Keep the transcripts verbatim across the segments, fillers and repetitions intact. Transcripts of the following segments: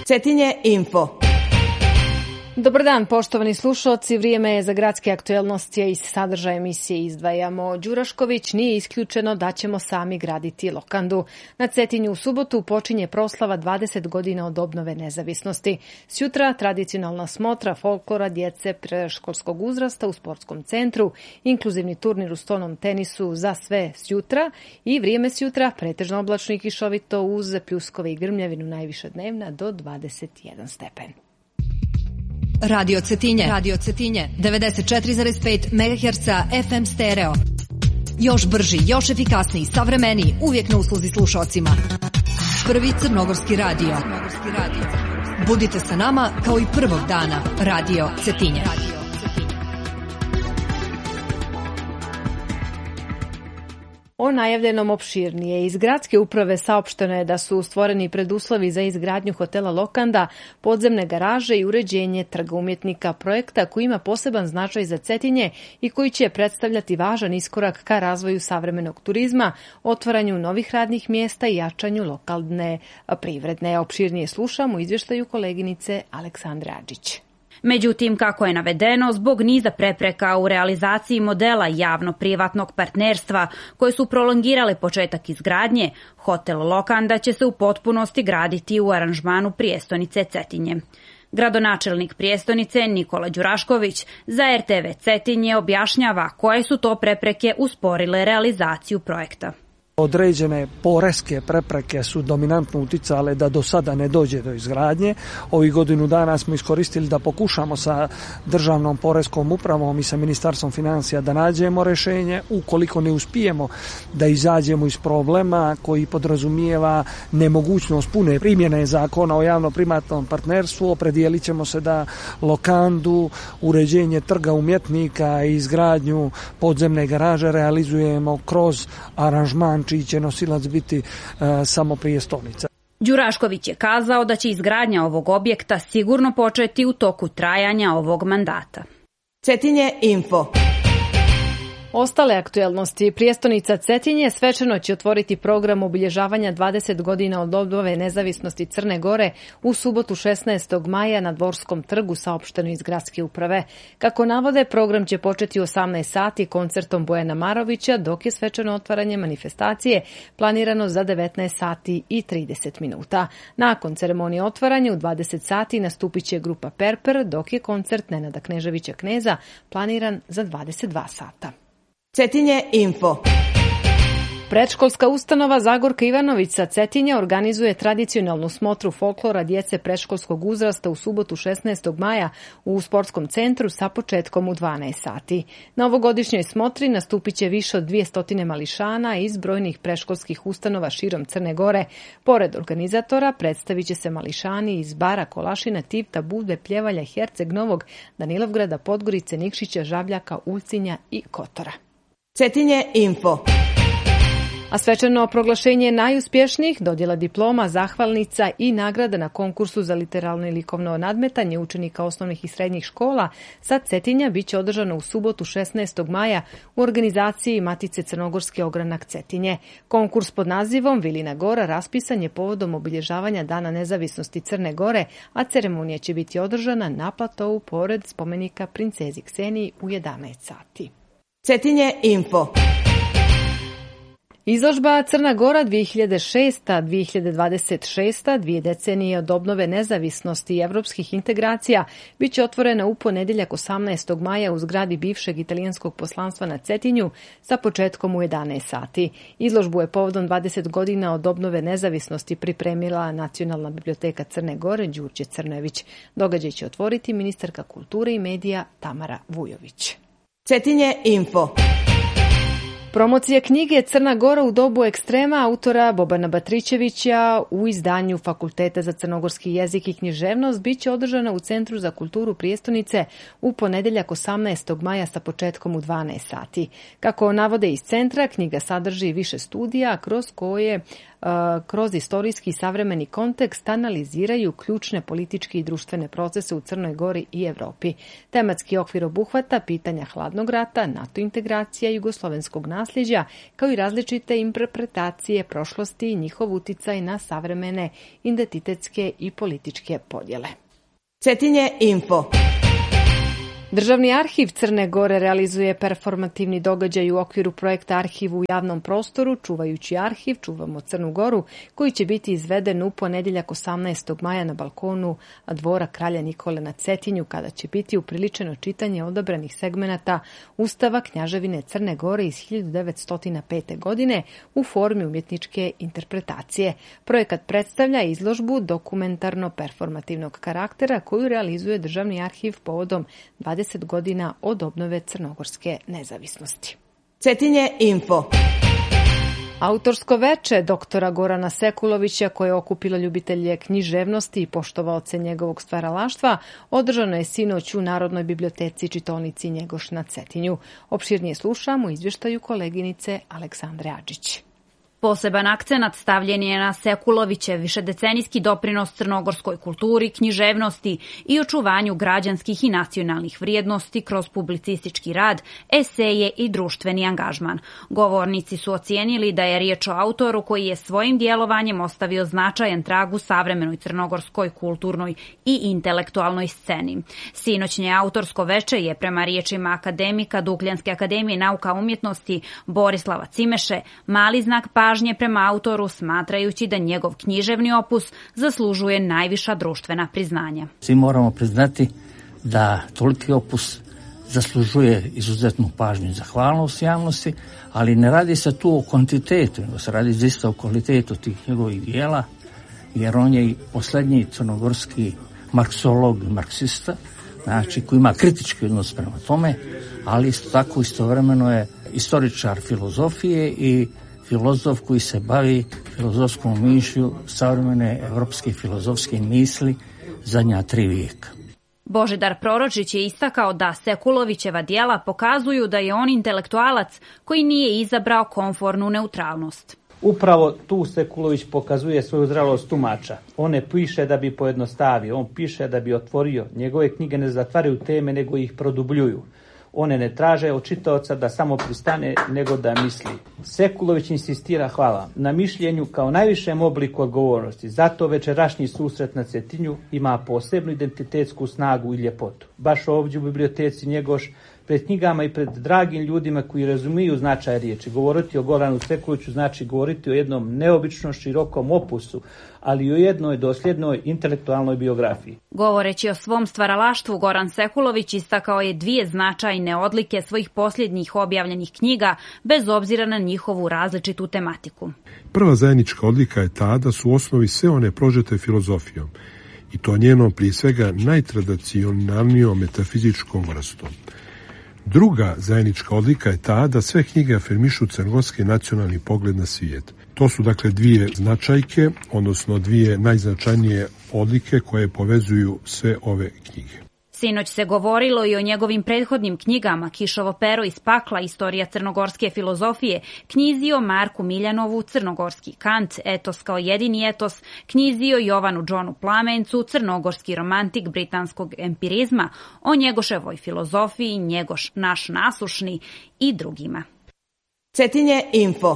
Cetinje info. Dobar dan, poštovani slušalci. Vrijeme je za gradske aktuelnosti. Iz sadržaja emisije izdvajamo. Đurašković nije isključeno da ćemo sami graditi lokandu. Na Cetinju u subotu počinje proslava dvadeset godina od obnove nezavisnosti. Sjutra tradicionalna smotra folklora djece predškolskog uzrasta u sportskom centru, inkluzivni turnir u stonom tenisu za sve sjutra i vrijeme sjutra pretežno oblačno i kišovito uz pljuskove i grmljavinu najviše dnevna do dvadeset jedan stepen. Radio Cetinje, Radio Cetinje, devedeset četiri zarez pet megaherca F M stereo. Još brži, još efikasniji, savremeniji, uvijek na usluzi slušocima. Prvi crnogorski radio. Budite sa nama kao i prvog dana. Radio Cetinje. O najavljenom opširnije. Iz gradske uprave saopšteno je da su stvoreni preduslovi za izgradnju hotela Lokanda, podzemne garaže i uređenje trga umjetnika, projekta koji ima poseban značaj za Cetinje i koji će predstavljati važan iskorak ka razvoju savremenog turizma, otvaranju novih radnih mjesta i jačanju lokalne privredne. Opširnije slušamo u izvještaju koleginice Aleksandre Adžić. Međutim, kako je navedeno, zbog niza prepreka u realizaciji modela javno-privatnog partnerstva koje su prolongirale početak izgradnje, hotel Lokanda će se u potpunosti graditi u aranžmanu prijestonice Cetinje. Gradonačelnik prijestonice Nikola Đurašković za R T V Cetinje objašnjava koje su to prepreke usporile realizaciju projekta. Određene poreske prepreke su dominantno uticale da do sada ne dođe do izgradnje. Ovih godinu dana smo iskoristili da pokušamo sa državnom poreskom upravom i sa Ministarstvom financija da nađemo rješenje. Ukoliko ne uspijemo da izađemo iz problema koji podrazumijeva nemogućnost pune primjene zakona o javno-privatnom partnerstvu, opredijelit ćemo se da Lokandu, uređenje trga umjetnika i izgradnju podzemne garaže realizujemo kroz aranžman čiji će nosilac biti uh, samo prijestolnica. Đurašković je kazao da će izgradnja ovog objekta sigurno početi u toku trajanja ovog mandata. Cetinje info. Ostale aktuelnosti. Prijestonica Cetinje svečano će otvoriti program obilježavanja dvadeset godina od obnove nezavisnosti Crne Gore u subotu šesnaestog maja na Dvorskom trgu, saopšteno iz gradske uprave. Kako navode, program će početi u osamnaest sati koncertom Bojana Marovića, dok je svečano otvaranje manifestacije planirano za devetnaest sati i trideset minuta. Nakon ceremonije otvaranja u dvadeset sati nastupit će grupa Perper, dok je koncert Nenada Kneževića Kneza planiran za dvadeset dva sata. Cetinje info. Predškolska ustanova Zagorka Ivanović sa Cetinja organizuje tradicionalnu smotru folklora djece predškolskog uzrasta u subotu šesnaestog maja u sportskom centru sa početkom u dvanaest sati. Na ovogodišnjoj smotri nastupit će više od dvjesto mališana iz brojnih predškolskih ustanova širom Crne Gore. Pored organizatora predstavit će se mališani iz Bara, Kolašina, Tivta, Budve, Pljevalja, Herceg Novog, Danilovgrada, Podgorice, Nikšića, Žabljaka, Ulcinja i Kotora. Cetinje info. A svečano proglašenje najuspješnijih, dodjela diploma, zahvalnica i nagrada na konkursu za literalno i likovno nadmetanje učenika osnovnih i srednjih škola sa Cetinja biće održano u subotu šesnaestog maja u organizaciji Matice Crnogorski ogranak Cetinje. Konkurs pod nazivom Vilina Gora raspisan je povodom obilježavanja Dana nezavisnosti Crne Gore, a ceremonija će biti održana na platovu pored spomenika princezi Kseniji u jedanaest sati. Cetinje info. Izložba Crna Gora dvije hiljade šesta do dvije hiljade dvadeset šesta, dvije decenije od obnove nezavisnosti i evropskih integracija, bit će otvorena u ponedjeljak osamnaestog maja u zgradi bivšeg italijanskog poslanstva na Cetinju sa početkom u jedanaest sati. Izložbu je povodom dvadeset godina od obnove nezavisnosti pripremila Nacionalna biblioteka Crne Gore Đurđe Crnojević. Događaj će otvoriti ministarka kulture i medija Tamara Vujović. Cetinje info. Promocija knjige Crna Gora u dobu ekstrema autora Bobana Batrićevića u izdanju Fakulteta za crnogorski jezik i književnost bit će održana u Centru za kulturu prijestonice u ponedjeljak osamnaestog maja sa početkom u dvanaest sati. Kako navode iz centra, knjiga sadrži više studija kroz koje kroz istorijski i savremeni kontekst analiziraju ključne političke i društvene procese u Crnoj Gori i Evropi. Tematski okvir obuhvata pitanja hladnog rata, NATO integracija, jugoslovenskog nasljeđa, kao i različite interpretacije prošlosti i njihov uticaj na savremene identitetske i političke podjele. Cetinje Info. Državni arhiv Crne Gore realizuje performativni događaj u okviru projekta Arhiv u javnom prostoru, čuvajući arhiv, čuvamo Crnu Goru, koji će biti izveden u ponedjeljak osamnaestog maja na balkonu dvora Kralja Nikole na Cetinju, kada će biti upriličeno čitanje odabranih segmenata Ustava Knjaževine Crne Gore iz hiljadu devetsto pete. godine u formi umjetničke interpretacije. Projekat predstavlja izložbu dokumentarno-performativnog karaktera koju realizuje Državni arhiv povodom dvadeset godina od obnove crnogorske nezavisnosti. Cetinje Info. Autorsko veče doktora Gorana Sekulovića, koje je okupilo ljubitelje književnosti i poštovaoce njegovog stvaralaštva, održano je sinoć u Narodnoj biblioteci i čitaonici Njegoš na Cetinju. Opširnije slušamo izvještaju koleginice Aleksandre Adžić. Poseban akcenat stavljen je na Sekulovićev višedecenijski doprinos crnogorskoj kulturi, književnosti i očuvanju građanskih i nacionalnih vrijednosti kroz publicistički rad, eseje i društveni angažman. Govornici su ocijenili da je riječ o autoru koji je svojim djelovanjem ostavio značajan trag u savremenoj crnogorskoj kulturnoj i intelektualnoj sceni. Sinoćnje autorsko veče je prema riječima akademika Dukljanske akademije nauka umjetnosti Borislava Cimeše mali znak pa pažnje prema autoru, smatrajući da njegov književni opus zaslužuje najviša društvena priznanja. Svi moramo priznati da toliki opus zaslužuje izuzetnu pažnju i zahvalnost javnosti, ali ne radi se tu o kvantitetu, nego se radi zaista o kvalitetu tih njegovih dijela, jer on je i posljednji crnogorski marksolog i marksista, znači koji ima kritički odnos prema tome, ali isto tako istovremeno je istoričar filozofije i filozof koji se bavi filozofskom mišlju savremene evropske filozofske misli zadnja tri vijeka. Božidar Proročić je istakao da Sekulovićeva djela pokazuju da je on intelektualac koji nije izabrao komfornu neutralnost. Upravo tu Sekulović pokazuje svoju zrelost tumača. On ne piše da bi pojednostavio, on piše da bi otvorio. Njegove knjige ne zatvaraju teme, nego ih produbljuju. One ne traže od čitaoca da samo pristane, nego da misli. Sekulović insistira, hvala, na mišljenju kao najvišem obliku odgovornosti. Zato večerašnji susret na Cetinju ima posebnu identitetsku snagu i ljepotu. Baš ovdje u biblioteci Njegoš, pred knjigama i pred dragim ljudima koji razumiju značaj riječi. Govoriti o Goranu Sekuloviću znači govoriti o jednom neobično širokom opusu, ali i o jednoj dosljednoj intelektualnoj biografiji. Govoreći o svom stvaralaštvu, Goran Sekulović istakao je dvije značajne odlike svojih posljednjih objavljenih knjiga, bez obzira na njihovu različitu tematiku. Prva zajednička odlika je ta da su u osnovi sve one prožete filozofijom, i to njenom prije svega najtradicionalnijom metafizičkom vrstom. Druga zajednička odlika je ta da sve knjige afirmišu crnogorski nacionalni pogled na svijet. To su dakle dvije značajke, odnosno dvije najznačajnije odlike koje povezuju sve ove knjige. Sinoć se govorilo i o njegovim prethodnim knjigama Kišovo pero iz pakla, istorija crnogorske filozofije, knjizi o Marku Miljanovu, crnogorski Kant, etos kao jedini etos, knjizi o Jovanu Johnu Plamencu, crnogorski romantik britanskog empirizma, o Njegoševoj filozofiji, Njegoš naš nasušni i drugima. Cetinje Info.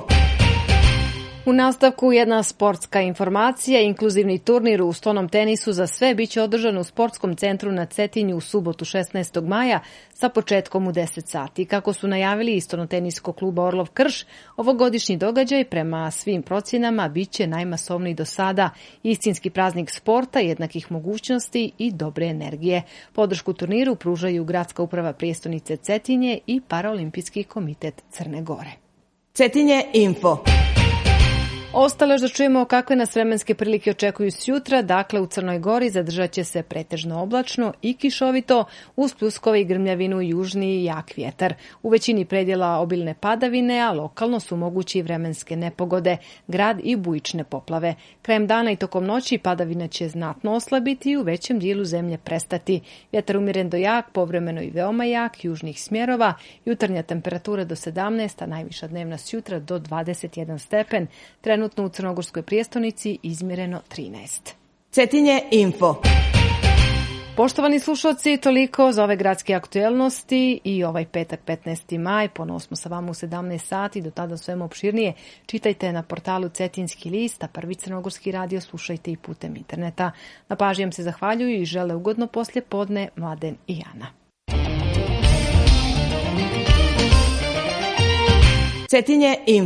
U nastavku jedna sportska informacija. Inkluzivni turnir u stonom tenisu za sve biće održan u sportskom centru na Cetinju u subotu šesnaestog maja sa početkom u deset sati. Kako su najavili iz stonoteniskog kluba Orlov Krš, ovogodišnji događaj prema svim procjenama biće najmasovniji do sada, istinski praznik sporta, jednakih mogućnosti i dobre energije. Podršku turniru pružaju Gradska uprava prijestolnice Cetinje i Paraolimpijski komitet Crne Gore. Cetinje Info. Ostalo još da čujemo kakve nas vremenske prilike očekuju sjutra. Dakle, u Crnoj Gori zadržat će se pretežno oblačno i kišovito, uz pljuskove i grmljavinu i južni i jak vjetar. U većini predjela obilne padavine, a lokalno su mogući i vremenske nepogode, grad i bujične poplave. Krajem dana i tokom noći padavina će znatno oslabiti i u većem dijelu zemlje prestati. Vjetar umjeren do jak, povremeno i veoma jak, južnih smjerova, jutarnja temperatura do sedamnaest, a najviša dnevna sjutra do dvadeset jedan stepen. Trenutno trenutno u crnogorskoj prijestonici izmjereno trinaest. Cetinje info. Poštovani slušalci, toliko za ove gradske aktuelnosti i ovaj petak petnaesti maj. Ponovo smo sa vama u sedamnaest sati, do tada svemu opširnije. Čitajte na portalu Cetinski list, a Prvi crnogorski radio slušajte i putem interneta. Na pažnji vam se zahvaljuju i žele ugodno poslje podne Mladen i Ana. Cetinje info.